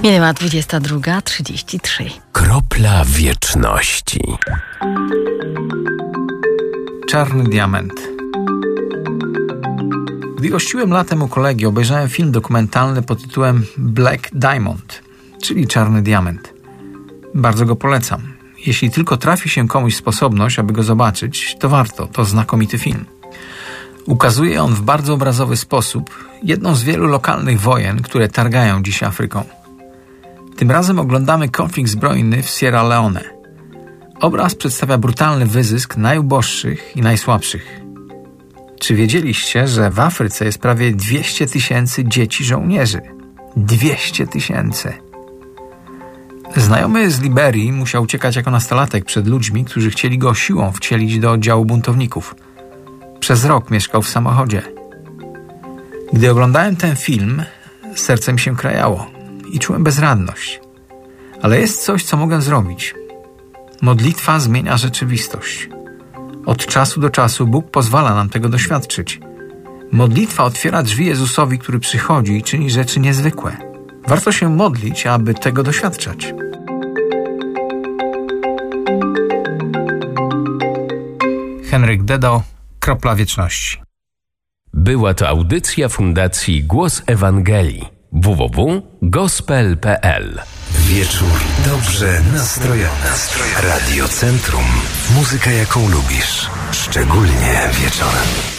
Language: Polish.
Minęła 22:33. Kropla wieczności. Czarny diament. Gdy gościłem latem u kolegi, obejrzałem film dokumentalny pod tytułem Black Diamond, czyli Czarny Diament. Bardzo go polecam. Jeśli tylko trafi się komuś sposobność, aby go zobaczyć, to warto. To znakomity film. Ukazuje on w bardzo obrazowy sposób jedną z wielu lokalnych wojen, które targają dziś Afryką. Tym razem oglądamy konflikt zbrojny w Sierra Leone. Obraz przedstawia brutalny wyzysk najuboższych i najsłabszych. Czy wiedzieliście, że w Afryce jest prawie 200 000 dzieci żołnierzy? 200 000. Znajomy z Liberii musiał uciekać jako nastolatek przed ludźmi, którzy chcieli go siłą wcielić do oddziału buntowników. Przez rok mieszkał w samochodzie. Gdy oglądałem ten film, serce mi się krajało i czułem bezradność. Ale jest coś, co mogę zrobić. Modlitwa zmienia rzeczywistość. Od czasu do czasu Bóg pozwala nam tego doświadczyć. Modlitwa otwiera drzwi Jezusowi, który przychodzi i czyni rzeczy niezwykłe. Warto się modlić, aby tego doświadczać. Henryk Dedo, Kropla wieczności. Była to audycja Fundacji Głos Ewangelii. www.gospel.pl. Wieczór dobrze nastrojony. Radio Centrum. Muzyka, jaką lubisz. Szczególnie wieczorem.